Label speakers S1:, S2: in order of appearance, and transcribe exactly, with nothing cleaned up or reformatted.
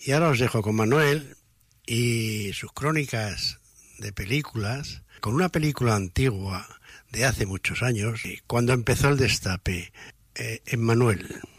S1: Y ahora os dejo con Manuel y sus crónicas de películas, con una película antigua de hace muchos años, cuando empezó el destape. Eh, Emmanuel.